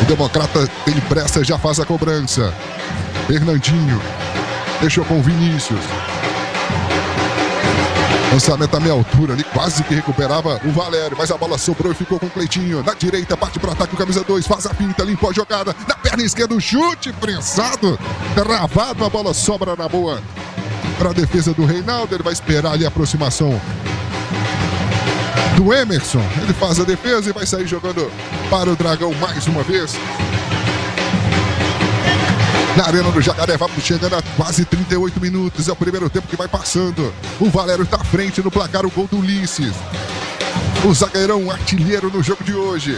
Democrata tem pressa, já faz a cobrança. Fernandinho deixou com o Vinícius. Lançamento à meia altura ali, quase que recuperava o Valério, mas a bola sobrou e ficou com o Cleitinho. Na direita, parte para o ataque, o camisa 2, faz a pinta, limpou a jogada. Na perna esquerda, o chute prensado, travado, a bola sobra na boa para a defesa do Reinaldo. Ele vai esperar ali a aproximação do Emerson. Ele faz a defesa e vai sair jogando para o Dragão mais uma vez. Na Arena do Jacaré, vamos chegando a quase 38 minutos. É o primeiro tempo que vai passando. O Valério está à frente no placar, o gol do Ulisses. O zagueirão artilheiro no jogo de hoje.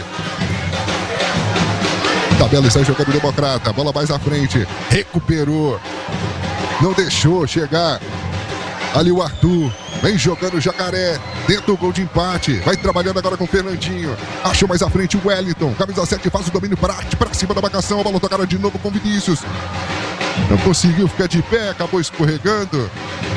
Tabela está jogando o Democrata. Bola mais à frente. Recuperou. Não deixou chegar ali o Arthur. Vem jogando o Jacaré. Dentro do gol de empate. Vai trabalhando agora com o Fernandinho. Achou mais à frente o Wellington. Camisa 7 faz o domínio para cima da marcação. A bola tocada de novo com o Vinícius. Não conseguiu ficar de pé. Acabou escorregando.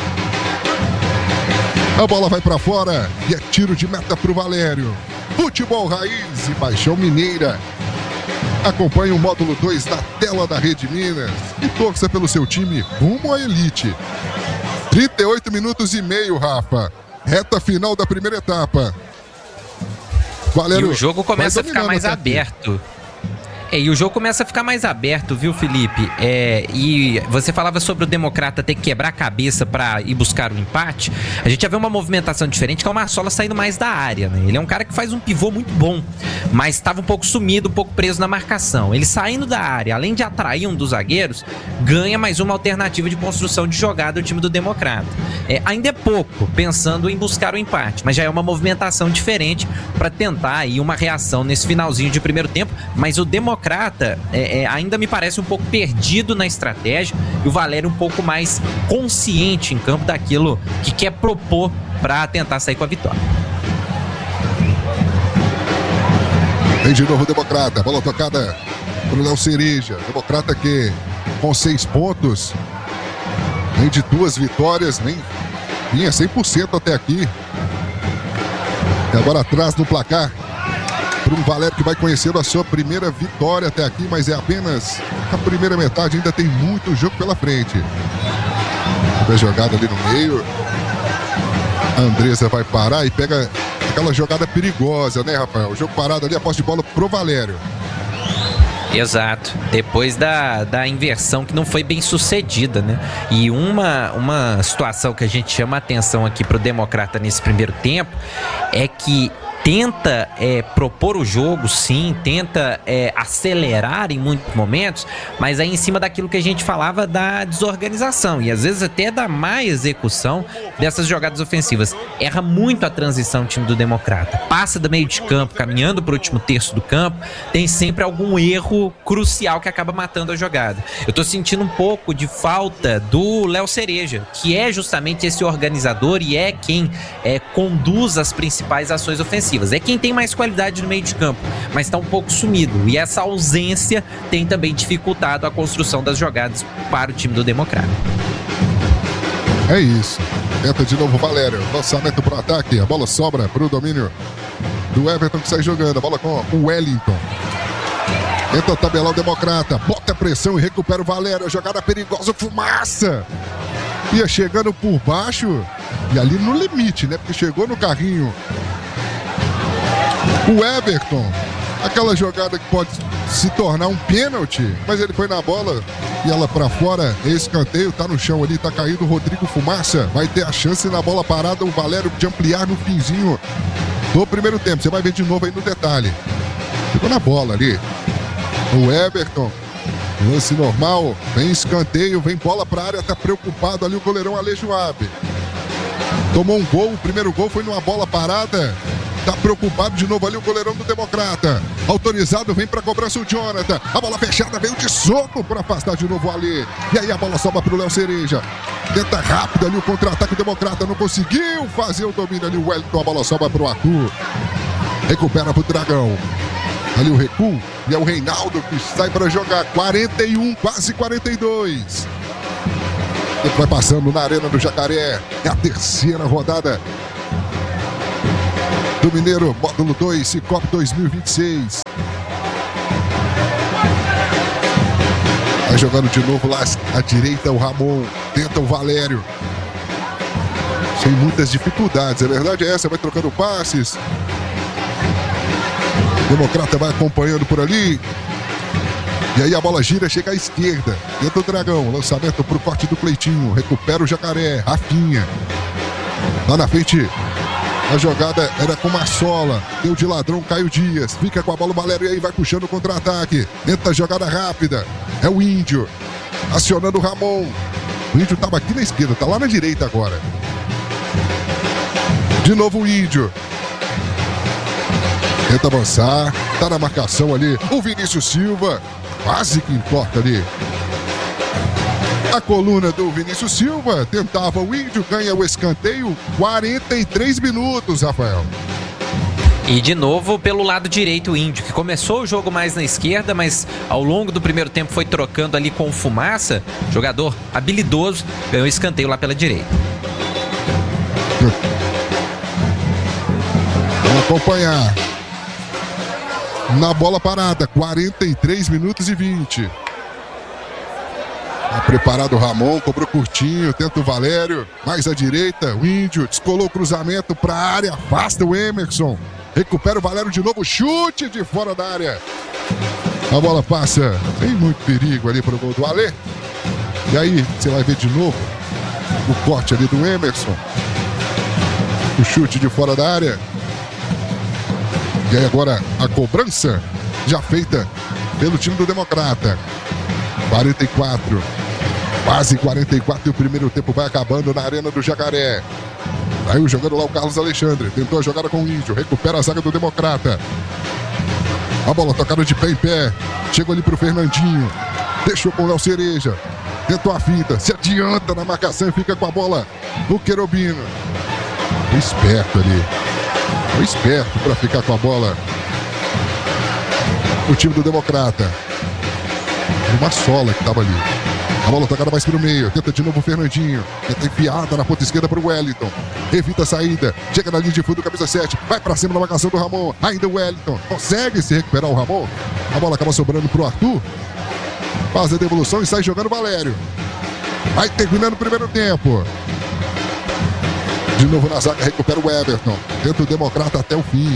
A bola vai para fora. E é tiro de meta para o Valério. Futebol Raiz e Paixão Mineira. Acompanhe o módulo 2 da tela da Rede Minas. E torça pelo seu time rumo à elite. 38 minutos e meio, Rafa. Reta final da primeira etapa. Valério, e o jogo começa a ficar mais aberto. E o jogo começa a ficar mais aberto, viu, Felipe? E você falava sobre o Democrata ter que quebrar a cabeça para ir buscar o empate. A gente já vê uma movimentação diferente, que é o Marsola saindo mais da área, né? Ele é um cara que faz um pivô muito bom, mas estava um pouco sumido, um pouco preso na marcação. Ele saindo da área, além de atrair um dos zagueiros, ganha mais uma alternativa de construção de jogada do time do Democrata. Ainda é pouco, pensando em buscar o empate, mas já é uma movimentação diferente para tentar aí uma reação nesse finalzinho de primeiro tempo, mas o Democrata ainda me parece um pouco perdido na estratégia e o Valério um pouco mais consciente em campo daquilo que quer propor para tentar sair com a vitória. Vem de novo o Democrata, bola tocada para o Léo Cereja. Democrata que com 6 pontos, vem de 2 vitórias, vinha 100% até aqui. E agora atrás no placar para um Valério que vai conhecendo a sua primeira vitória até aqui, mas é apenas a primeira metade, ainda tem muito jogo pela frente. A jogada ali no meio. A Andressa vai parar e pega aquela jogada perigosa, né, Rafael? O jogo parado ali, a posse de bola pro Valério. Exato, depois da inversão que não foi bem sucedida, né? E uma situação que a gente chama a atenção aqui pro Democrata nesse primeiro tempo é que tenta propor o jogo, sim, tenta acelerar em muitos momentos, mas aí em cima daquilo que a gente falava da desorganização e às vezes até da má execução dessas jogadas ofensivas. Erra muito a transição do time do Democrata. Passa do meio de campo, caminhando para o último terço do campo, tem sempre algum erro crucial que acaba matando a jogada. Eu tô sentindo um pouco de falta do Léo Cereja, que é justamente esse organizador e é quem conduz as principais ações ofensivas. É quem tem mais qualidade no meio de campo, mas está um pouco sumido. E essa ausência tem também dificultado a construção das jogadas para o time do Democrata. É isso. Tenta de novo o Valério. Lançamento para o ataque. A bola sobra para o domínio do Everton que sai jogando. A bola com o Wellington. Tenta tabelar o Democrata. Bota a pressão e recupera o Valério. A jogada perigosa. Fumaça. Ia chegando por baixo. E ali no limite, né? Porque chegou no carrinho. O Everton, aquela jogada que pode se tornar um pênalti, mas ele foi na bola e ela pra fora, escanteio, tá no chão ali, tá caído o Rodrigo Fumaça, vai ter a chance na bola parada, o Valério de ampliar no finzinho do primeiro tempo, você vai ver de novo aí no detalhe, ficou na bola ali, o Everton, lance normal, vem escanteio, vem bola pra área, tá preocupado ali o goleirão Alejo Abe, tomou um gol, o primeiro gol foi numa bola parada. Tá preocupado de novo ali o goleirão do Democrata. Autorizado, vem pra cobrança o Jonathan. A bola fechada, veio de soco pra afastar de novo ali. E aí a bola sobra pro Léo Cereja. Tenta rápido ali o contra-ataque Democrata. Não conseguiu fazer o domínio ali. O Wellington, a bola sobra pro Arthur. Recupera pro Dragão. Ali o recuo. E é o Reinaldo que sai pra jogar. 41, quase 42. Ele vai passando na Arena do Jacaré. É a terceira rodada do Mineiro, módulo 2, Cicobi 2026. Vai jogando de novo lá à direita o Ramon. Tenta o Valério. Sem muitas dificuldades, a verdade é essa. Vai trocando passes. O Democrata vai acompanhando por ali. E aí a bola gira, chega à esquerda. Tenta o Dragão. Lançamento pro corte do Cleitinho. Recupera o Jacaré. Rafinha. Lá na frente, a jogada era com Massola. Deu de ladrão Caio Dias. Fica com a bola o Valério e aí vai puxando o contra-ataque. Tenta a jogada rápida. É o Índio. Acionando o Ramon. O Índio estava aqui na esquerda, tá lá na direita agora. De novo o Índio. Tenta avançar. Tá na marcação ali. O Vinícius Silva. Quase que importa ali. A coluna do Vinícius Silva. Tentava o Índio. Ganha o escanteio. 43 minutos, Rafael. E de novo pelo lado direito o Índio, que começou o jogo mais na esquerda, mas ao longo do primeiro tempo foi trocando ali com o Fumaça. Jogador habilidoso, ganhou escanteio lá pela direita. Vamos acompanhar. Na bola parada, 43 minutos e 20. Tá preparado o Ramon, cobrou curtinho, tenta o Valério. Mais à direita, o Índio descolou o cruzamento para a área, afasta o Emerson. Recupera o Valério de novo, chute de fora da área. A bola passa, tem muito perigo ali para o gol do Alê. E aí, você vai ver de novo o corte ali do Emerson. O chute de fora da área. E aí agora a cobrança já feita pelo time do Democrata. 44, quase 44 e o primeiro tempo vai acabando na Arena do Jacaré. Aí jogando lá o Carlos Alexandre. Tentou a jogada com o Índio. Recupera a zaga do Democrata. A bola tocada de pé em pé. Chegou ali pro Fernandinho. Deixou com o Léo Cereja. Tentou a fita. Se adianta na marcação e fica com a bola o Querubino. Foi esperto ali. Foi esperto para ficar com a bola. O time do Democrata. Uma sola que estava ali. A bola tocada mais para o meio. Tenta de novo o Fernandinho. Tenta enfiada na ponta esquerda para o Wellington. Evita a saída. Chega na linha de fundo, camisa 7. Vai para cima da marcação do Ramon. Ainda o Wellington. Consegue se recuperar o Ramon. A bola acaba sobrando para o Arthur. Faz a devolução e sai jogando o Valério. Vai terminando o primeiro tempo. De novo na zaga, recupera o Everton. Tenta o Democrata até o fim.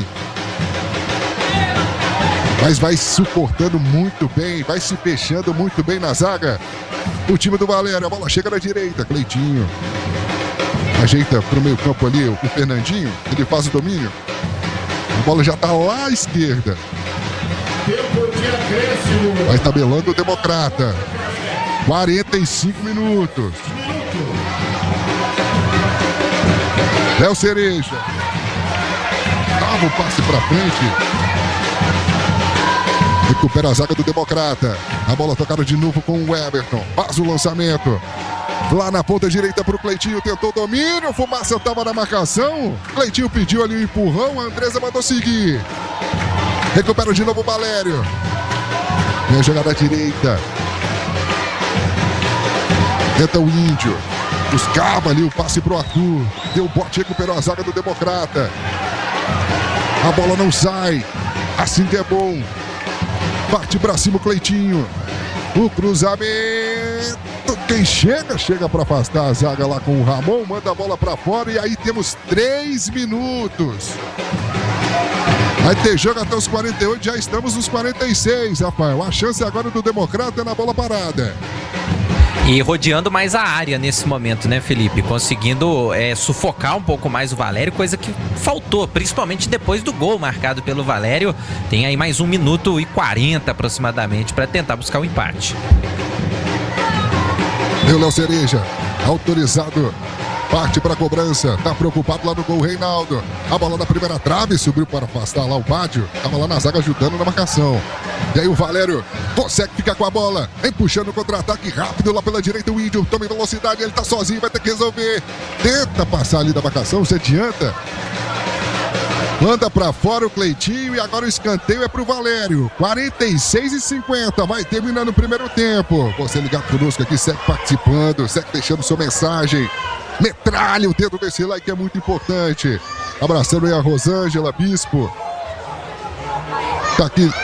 Mas vai suportando muito bem. Vai se fechando muito bem na zaga. O time do Valério, a bola chega na direita. Cleitinho ajeita para o meio campo ali o Fernandinho. Ele faz o domínio. A bola já está lá à esquerda. Vai tabelando o Democrata. 45 minutos. Léo Cereja. Dava o passe para frente. Recupera a zaga do Democrata. A bola tocada de novo com o Everton. Faz o lançamento. Lá na ponta direita para o Cleitinho. Tentou domínio. Fumaça estava na marcação. Cleitinho pediu ali um empurrão. A Andresa mandou seguir. Recupera de novo o Valério. E a jogada à direita. Tenta o Índio. Buscava ali o passe para o Arthur. Deu bote, recuperou a zaga do Democrata. A bola não sai. Assim que é bom. Parte para cima o Cleitinho. O cruzamento. Quem chega para afastar a zaga lá com o Ramon. Manda a bola para fora e aí temos 3 minutos. Vai ter jogo até os 48. Já estamos nos 46, Rafael. A chance agora do Democrata é na bola parada. E rodeando mais a área nesse momento, né, Felipe? Conseguindo sufocar um pouco mais o Valério, coisa que faltou, principalmente depois do gol marcado pelo Valério. Tem aí mais 1 minuto e 40 aproximadamente para tentar buscar o empate. E o Léo Cereja, autorizado, parte para a cobrança. Tá preocupado lá no gol, Reinaldo. A bola na primeira trave, subiu para afastar lá o Bádio. Tava lá na zaga ajudando na marcação. E aí o Valério consegue ficar com a bola. Vem puxando o contra-ataque rápido lá pela direita. O Índio toma em velocidade, ele tá sozinho, vai ter que resolver. Tenta passar ali da marcação, se adianta. Manda pra fora o Cleitinho e agora o escanteio é pro Valério. 46:50, vai terminando o primeiro tempo. Você ligado conosco aqui, segue participando, segue deixando sua mensagem. Metralha o dedo desse like que é muito importante. Abraçando aí a Rosângela Bispo. Tá aqui